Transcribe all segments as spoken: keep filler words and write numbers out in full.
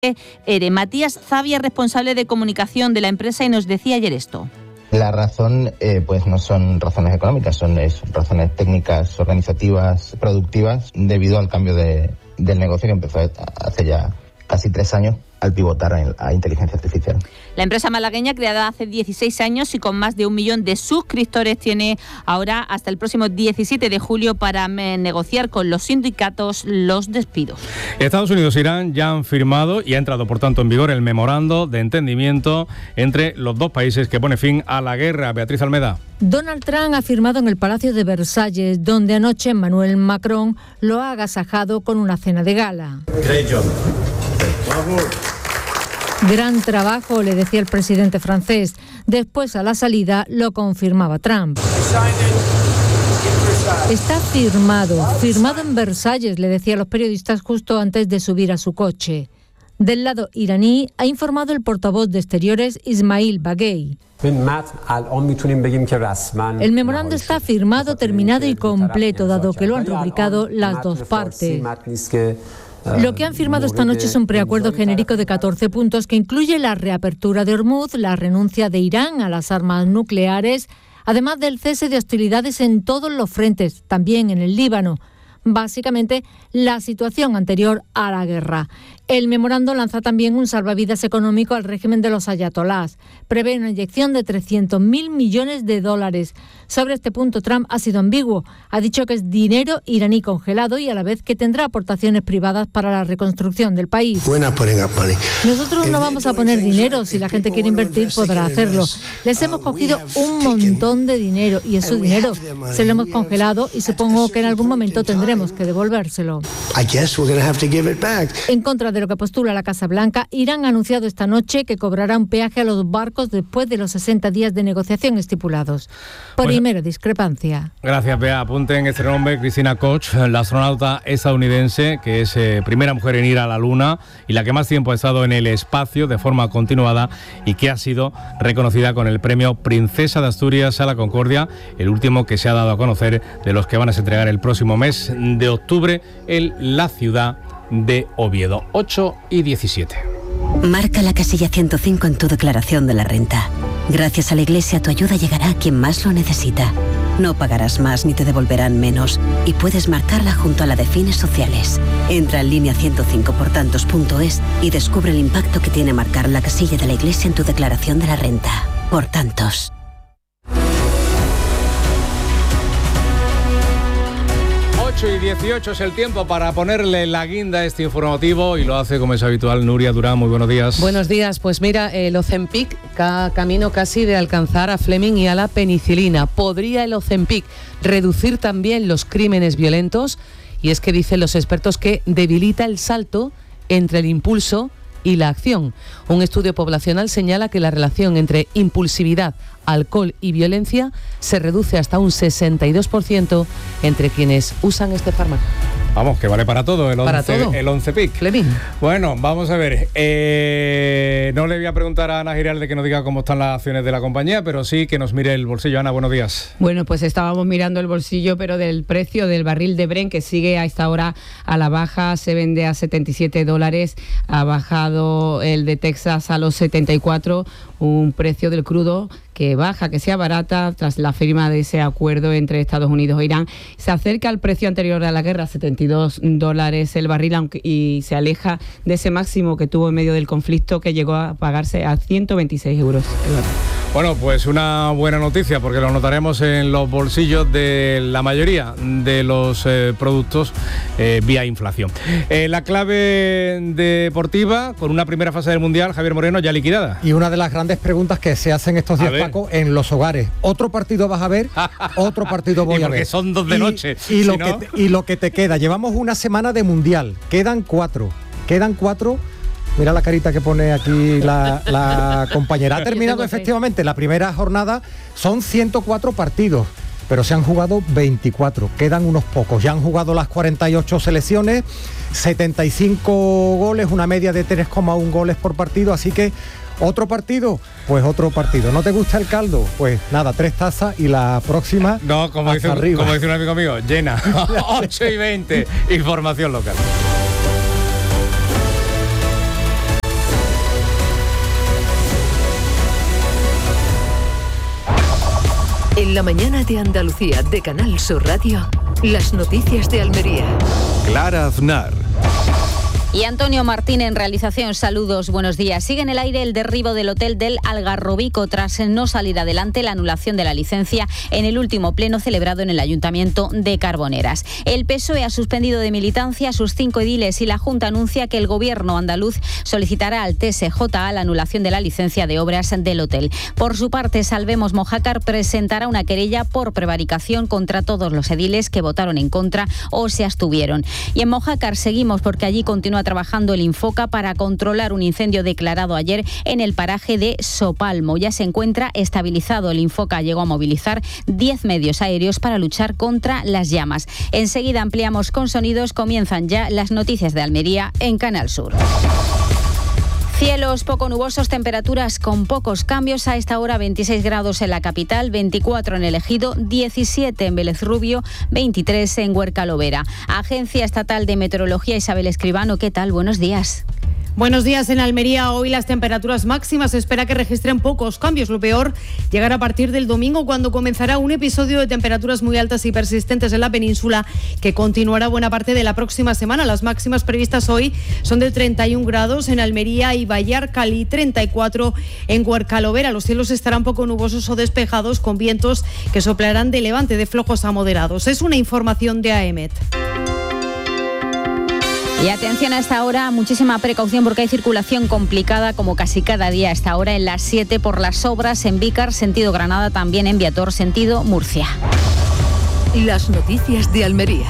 ERE. Matías Zavia, responsable de comunicación de la empresa, y nos decía ayer esto. La razón eh, pues no son razones económicas, son es, razones técnicas, organizativas, productivas, debido al cambio de, del negocio que empezó hace ya casi tres años al pivotar a, a inteligencia artificial. La empresa malagueña, creada hace dieciséis años y con más de un millón de suscriptores, tiene ahora hasta el próximo diecisiete de julio para negociar con los sindicatos los despidos. Estados Unidos e Irán ya han firmado y ha entrado, por tanto, en vigor el memorando de entendimiento entre los dos países que pone fin a la guerra. Beatriz Almeda. Donald Trump ha firmado en el Palacio de Versalles, donde anoche Emmanuel Macron lo ha agasajado con una cena de gala. Great job. Gran trabajo, le decía el presidente francés. Después, a la salida, lo confirmaba Trump. Está firmado, firmado en Versalles, le decía a los periodistas justo antes de subir a su coche. Del lado iraní, ha informado el portavoz de Exteriores, Ismail Baghei. El memorando está firmado, terminado y completo, dado que lo han rubricado las dos partes. Lo que han firmado esta noche es un preacuerdo genérico de catorce puntos que incluye la reapertura de Hormuz, la renuncia de Irán a las armas nucleares, además del cese de hostilidades en todos los frentes, también en el Líbano. Básicamente, la situación anterior a la guerra. El memorando lanza también un salvavidas económico al régimen de los ayatolás. Prevé una inyección de trescientos mil millones de dólares. Sobre este punto, Trump ha sido ambiguo. Ha dicho que es dinero iraní congelado y a la vez que tendrá aportaciones privadas para la reconstrucción del país. Nosotros no vamos a poner dinero. Si la gente quiere invertir, podrá hacerlo. Les hemos cogido un montón de dinero y es su dinero. Se lo hemos congelado y supongo que en algún momento tendremos que devolvérselo. En contra de lo que postula la Casa Blanca, Irán ha anunciado esta noche que cobrará un peaje a los barcos después de los sesenta días de negociación estipulados. Primera bueno, discrepancia. Gracias, Bea. Apunten este nombre: Cristina Koch, la astronauta estadounidense que es eh, primera mujer en ir a la Luna y la que más tiempo ha estado en el espacio de forma continuada y que ha sido reconocida con el premio Princesa de Asturias a la Concordia, el último que se ha dado a conocer de los que van a se entregar el próximo mes de octubre en la ciudad de Oviedo. Ocho y diecisiete. Marca la casilla ciento cinco en tu declaración de la renta. Gracias a la Iglesia, tu ayuda llegará a quien más lo necesita. No pagarás más ni te devolverán menos y puedes marcarla junto a la de fines sociales. Entra en línea ciento cinco por tantos punto es y descubre el impacto que tiene marcar la casilla de la Iglesia en tu declaración de la renta. Por tantos. ocho y dieciocho es el tiempo para ponerle la guinda a este informativo y lo hace como es habitual Nuria Durán. Muy buenos días. Buenos días. Pues mira, el Ozempic, ca- camino casi de alcanzar a Fleming y a la penicilina. ¿Podría el Ozempic reducir también los crímenes violentos? Y es que dicen los expertos que debilita el salto entre el impulso y la acción. Un estudio poblacional señala que la relación entre impulsividad, alcohol y violencia se reduce hasta un sesenta y dos por ciento entre quienes usan este fármaco. Vamos, que vale para todo el para once, todo. el Ozempic. Fleming. Bueno, vamos a ver. Eh, no le voy a preguntar a Ana Giralde que nos diga cómo están las acciones de la compañía, pero sí que nos mire el bolsillo. Ana, buenos días. Bueno, pues estábamos mirando el bolsillo, pero del precio del barril de Brent, que sigue a esta hora a la baja, se vende a setenta y siete dólares, ha bajado el de Texas a los setenta y cuatro, un precio del crudo que baja, que sea barata tras la firma de ese acuerdo entre Estados Unidos e Irán. Se acerca al precio anterior a la guerra, setenta y dos dólares el barril, aunque, y se aleja de ese máximo que tuvo en medio del conflicto, que llegó a pagarse a ciento veintiséis euros el barril. Bueno, pues una buena noticia porque lo notaremos en los bolsillos de la mayoría de los eh, productos eh, vía inflación. Eh, la clave deportiva con una primera fase del Mundial, Javier Moreno, ya liquidada. Y una de las grandes preguntas que se hacen estos días, Paco, en los hogares. ¿Otro partido vas a ver? ¿Otro partido voy y a ver? Porque son dos de y, noche. Y, si lo no... que te, y lo que te queda. Llevamos una semana de Mundial. Quedan cuatro. Quedan cuatro... Mira la carita que pone aquí la, la compañera. Ha terminado efectivamente la primera jornada, son ciento cuatro partidos, pero se han jugado veinticuatro, quedan unos pocos. Ya han jugado las cuarenta y ocho selecciones, setenta y cinco goles, una media de tres coma uno goles por partido, así que ¿otro partido? Pues otro partido. ¿No te gusta el caldo? Pues nada, tres tazas y la próxima No, como dice, como dice un amigo mío, llena. ocho y veinte, información local. En la mañana de Andalucía de Canal Sur Radio, las noticias de Almería. Clara Aznar. Y Antonio Martín en realización. Saludos, buenos días. Sigue en el aire el derribo del hotel del Algarrobico tras no salir adelante la anulación de la licencia en el último pleno celebrado en el Ayuntamiento de Carboneras. El P S O E ha suspendido de militancia a sus cinco ediles y la Junta anuncia que el Gobierno andaluz solicitará al T S J A la anulación de la licencia de obras del hotel. Por su parte, Salvemos Mojácar presentará una querella por prevaricación contra todos los ediles que votaron en contra o se abstuvieron. Y en Mojácar seguimos porque allí continúa trabajando el Infoca para controlar un incendio declarado ayer en el paraje de Sopalmo. Ya se encuentra estabilizado. El Infoca llegó a movilizar diez medios aéreos para luchar contra las llamas. Enseguida ampliamos con sonidos. Comienzan ya las noticias de Almería en Canal Sur. Cielos poco nubosos, temperaturas con pocos cambios. A esta hora veintiséis grados en la capital, veinticuatro en el Ejido, diecisiete en Vélez Rubio, veintitrés en Huerca-Lovera. Agencia Estatal de Meteorología, Isabel Escribano, ¿qué tal? Buenos días. Buenos días. En Almería hoy las temperaturas máximas se espera que registren pocos cambios. Lo peor llegará a partir del domingo, cuando comenzará un episodio de temperaturas muy altas y persistentes en la península que continuará buena parte de la próxima semana. Las máximas previstas hoy son de treinta y un grados en Almería y Vallarca, y treinta y cuatro en Huerca-Lovera. Los cielos estarán poco nubosos o despejados, con vientos que soplarán de levante de flojos a moderados. Es una información de A E M E T. Y atención a esta hora, muchísima precaución porque hay circulación complicada como casi cada día a esta hora en las siete por las obras en Vícar, sentido Granada, también en Viator, sentido Murcia. Las noticias de Almería.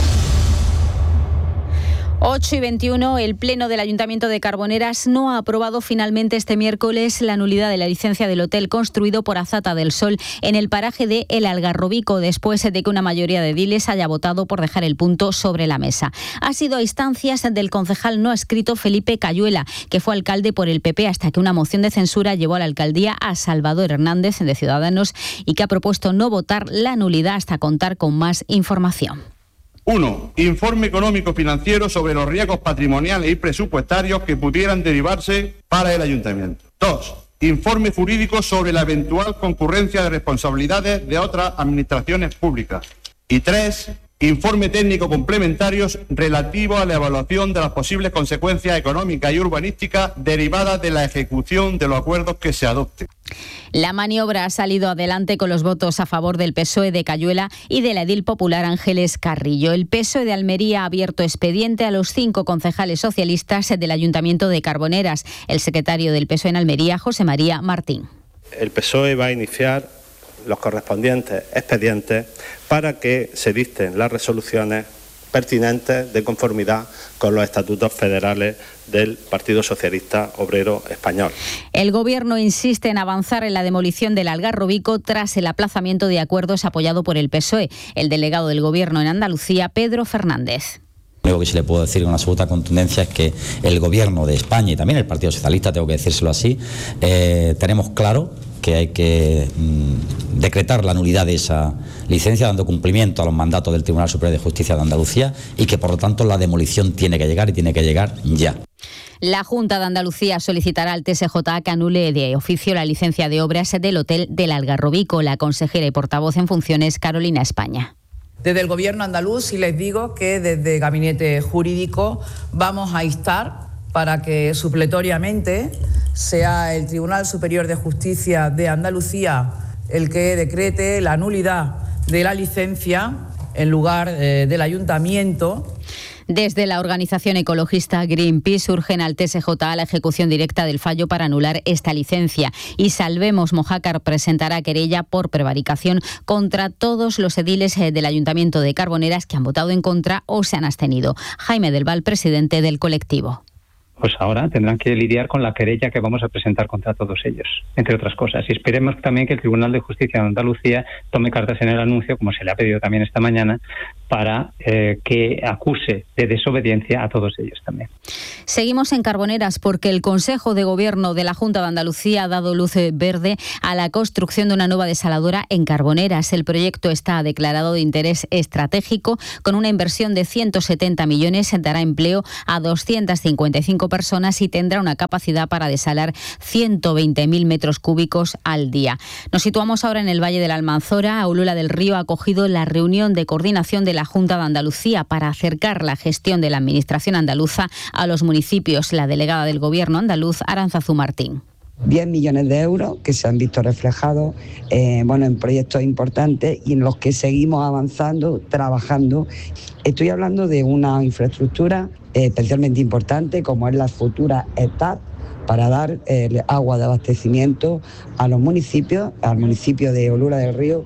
ocho y veintiuno, el Pleno del Ayuntamiento de Carboneras no ha aprobado finalmente este miércoles la nulidad de la licencia del hotel construido por Azata del Sol en el paraje de El Algarrobico, después de que una mayoría de ediles haya votado por dejar el punto sobre la mesa. Ha sido a instancias del concejal no adscrito Felipe Cayuela, que fue alcalde por el P P hasta que una moción de censura llevó a la alcaldía a Salvador Hernández de Ciudadanos y que ha propuesto no votar la nulidad hasta contar con más información. uno. Informe económico financiero sobre los riesgos patrimoniales y presupuestarios que pudieran derivarse para el ayuntamiento. dos. Informe jurídico sobre la eventual concurrencia de responsabilidades de otras administraciones públicas. Y tres. Informe técnico complementarios relativo a la evaluación de las posibles consecuencias económicas y urbanísticas derivadas de la ejecución de los acuerdos que se adopten. La maniobra ha salido adelante con los votos a favor del P S O E de Cayuela y de la edil popular Ángeles Carrillo. El P S O E de Almería ha abierto expediente a los cinco concejales socialistas del Ayuntamiento de Carboneras. El secretario del P S O E en Almería, José María Martín. El P S O E va a iniciar los correspondientes expedientes para que se dicten las resoluciones pertinentes de conformidad con los estatutos federales del Partido Socialista Obrero Español. El Gobierno insiste en avanzar en la demolición del Algarrobico tras el aplazamiento de acuerdos apoyado por el P S O E. El delegado del Gobierno en Andalucía, Pedro Fernández. Lo único que se le puedo decir con absoluta contundencia es que el Gobierno de España y también el Partido Socialista, tengo que decírselo así, eh, tenemos claro que hay que mmm, decretar la nulidad de esa licencia, dando cumplimiento a los mandatos del Tribunal Superior de Justicia de Andalucía, y que por lo tanto la demolición tiene que llegar y tiene que llegar ya. La Junta de Andalucía solicitará al T S J A que anule de oficio la licencia de obras del Hotel del Algarrobico. La consejera y portavoz en funciones, Carolina España. Desde el Gobierno andaluz, y les digo que desde el Gabinete Jurídico vamos a instar para que supletoriamente sea el Tribunal Superior de Justicia de Andalucía el que decrete la nulidad de la licencia en lugar eh, del Ayuntamiento. Desde la organización ecologista Greenpeace urgen al T S J A la ejecución directa del fallo para anular esta licencia. Y Salvemos Mojácar presentará querella por prevaricación contra todos los ediles del Ayuntamiento de Carboneras que han votado en contra o se han abstenido. Jaime del Val, presidente del colectivo. Pues ahora tendrán que lidiar con la querella que vamos a presentar contra todos ellos, entre otras cosas. Y esperemos también que el Tribunal de Justicia de Andalucía tome cartas en el anuncio, como se le ha pedido también esta mañana, para eh, que acuse de desobediencia a todos ellos también. Seguimos en Carboneras porque el Consejo de Gobierno de la Junta de Andalucía ha dado luz verde a la construcción de una nueva desaladora en Carboneras. El proyecto está declarado de interés estratégico con una inversión de ciento setenta millones, dará empleo a doscientas cincuenta y cinco cinco personas y tendrá una capacidad para desalar ciento veinte mil metros cúbicos al día. Nos situamos ahora en el Valle de la Almanzora. Ulula del Río ha acogido la reunión de coordinación de la Junta de Andalucía para acercar la gestión de la Administración andaluza a los municipios. La delegada del Gobierno andaluz, Aránzazu Martín. diez millones de euros que se han visto reflejados eh, bueno, en proyectos importantes y en los que seguimos avanzando, trabajando. Estoy hablando de una infraestructura eh, especialmente importante como es la futura E T A P para dar eh, agua de abastecimiento a los municipios, al municipio de Ulula del Río.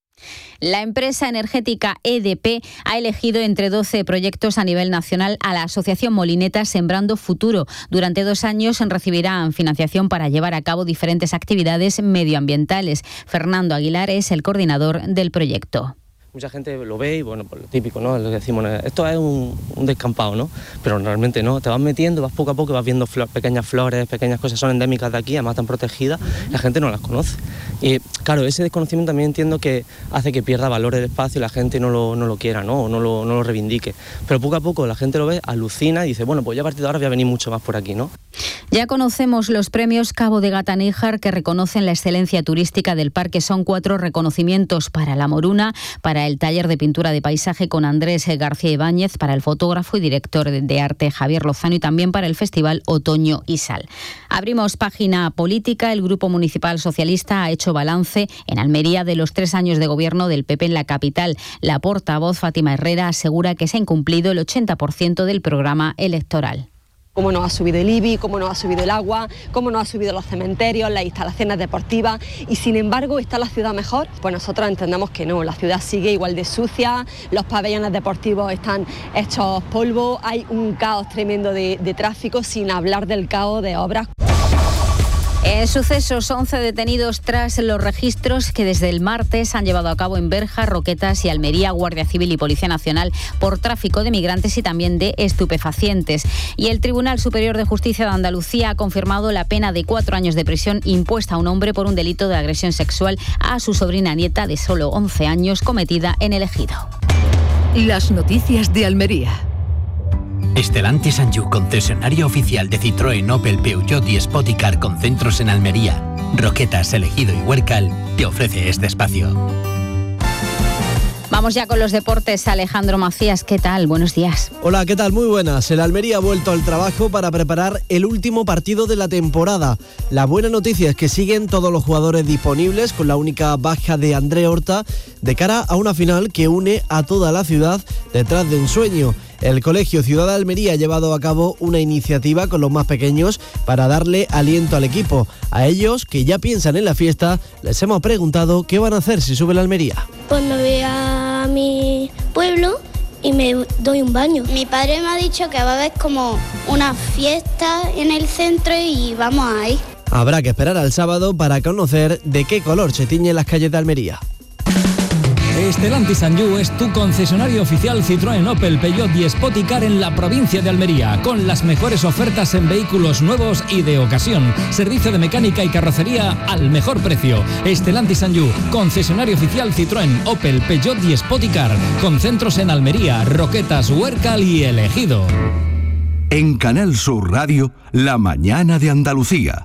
La empresa energética E D P ha elegido entre doce proyectos a nivel nacional a la Asociación Molineta Sembrando Futuro. Durante dos años recibirán financiación para llevar a cabo diferentes actividades medioambientales. Fernando Aguilar es el coordinador del proyecto. Mucha gente lo ve y, bueno, pues lo típico, ¿no? Lo que decimos, esto es un, un descampado, ¿no? Pero realmente no, te vas metiendo, vas poco a poco, vas viendo flor, pequeñas flores, pequeñas cosas, son endémicas de aquí, además están protegidas, la gente no las conoce. Y claro, ese desconocimiento también entiendo que hace que pierda valor el espacio y la gente no lo, no lo quiera, ¿no? O no lo, no lo reivindique. Pero poco a poco la gente lo ve, alucina y dice, bueno, pues ya a partir de ahora voy a venir mucho más por aquí, ¿no? Ya conocemos los premios Cabo de Gata Níjar que reconocen la excelencia turística del parque. Son cuatro reconocimientos para La Moruna, para el taller de pintura de paisaje con Andrés García Ibáñez, para el fotógrafo y director de arte Javier Lozano y también para el Festival Otoño y Sal. Abrimos página política. El Grupo Municipal Socialista ha hecho balance en Almería de los tres años de gobierno del P P en la capital. La portavoz Fátima Herrera asegura que se ha incumplido el ochenta por ciento del programa electoral. Cómo nos ha subido el I B I, cómo nos ha subido el agua, cómo nos ha subido los cementerios, las instalaciones deportivas y sin embargo ¿está la ciudad mejor? Pues nosotros entendemos que no, la ciudad sigue igual de sucia, los pabellones deportivos están hechos polvo, hay un caos tremendo de, de tráfico, sin hablar del caos de obras. En sucesos, once detenidos tras los registros que desde el martes han llevado a cabo en Berja, Roquetas y Almería, Guardia Civil y Policía Nacional por tráfico de migrantes y también de estupefacientes. Y el Tribunal Superior de Justicia de Andalucía ha confirmado la pena de cuatro años de prisión impuesta a un hombre por un delito de agresión sexual a su sobrina nieta de solo once años cometida en el Ejido. Las noticias de Almería. Stellantis Sanyu, concesionario oficial de Citroën, Opel, Peugeot y Spoticar con centros en Almería, Roquetas, El Ejido y Huércal, te ofrece este espacio. Vamos ya con los deportes. Alejandro Macías, ¿qué tal? Buenos días. Hola, ¿qué tal? Muy buenas. El Almería ha vuelto al trabajo para preparar el último partido de la temporada. La buena noticia es que siguen todos los jugadores disponibles, con la única baja de André Horta, de cara a una final que une a toda la ciudad detrás de un sueño. El Colegio Ciudad de Almería ha llevado a cabo una iniciativa con los más pequeños para darle aliento al equipo. A ellos, que ya piensan en la fiesta, les hemos preguntado qué van a hacer si sube la Almería. Pues me voy a mi pueblo y me doy un baño. Mi padre me ha dicho que va a haber como una fiesta en el centro y vamos a ir. Habrá que esperar al sábado para conocer de qué color se tiñen las calles de Almería. Stellantis Sanyu es tu concesionario oficial Citroën, Opel, Peugeot y Spoticar en la provincia de Almería, con las mejores ofertas en vehículos nuevos y de ocasión. Servicio de mecánica y carrocería al mejor precio. Stellantis Sanyu, concesionario oficial Citroën, Opel, Peugeot y Spoticar, con centros en Almería, Roquetas, Huércal y El Ejido. En Canal Sur Radio, La Mañana de Andalucía.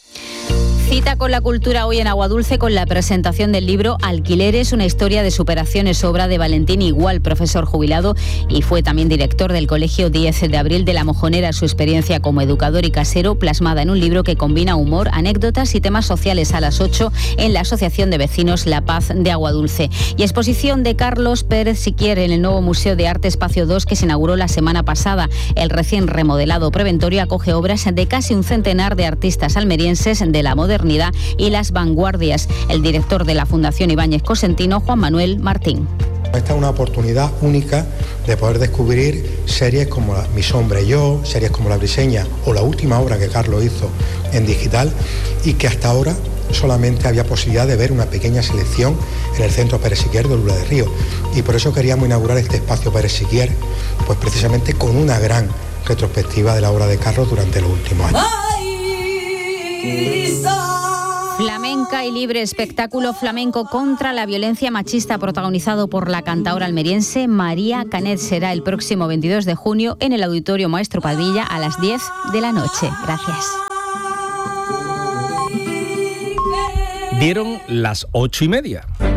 Cita con la cultura hoy en Aguadulce con la presentación del libro Alquileres, una historia de superación, es obra de Valentín Igual, profesor jubilado y fue también director del Colegio diez de abril de La Mojonera. Su experiencia como educador y casero plasmada en un libro que combina humor, anécdotas y temas sociales. A las ocho en la Asociación de Vecinos La Paz de Aguadulce. Y exposición de Carlos Pérez Siquier en el nuevo Museo de Arte Espacio dos que se inauguró la semana pasada. El recién remodelado preventorio acoge obras de casi un centenar de artistas almerienses de la modernidad y las vanguardias. El director de la Fundación Ibáñez Cosentino, Juan Manuel Martín. Esta es una oportunidad única de poder descubrir series como Mi sombra y yo, series como La Briseña o la última obra que Carlos hizo en digital y que hasta ahora solamente había posibilidad de ver una pequeña selección en el Centro Pérez Siquier de Ulula del Río. Y por eso queríamos inaugurar este espacio Pérez Siquier, pues precisamente con una gran retrospectiva de la obra de Carlos durante los últimos años. Flamenco Franca y libre, espectáculo flamenco contra la violencia machista protagonizado por la cantaora almeriense María Canet. Será el próximo veintidós de junio en el Auditorio Maestro Padilla a las diez de la noche. Gracias. Dieron las ocho y media.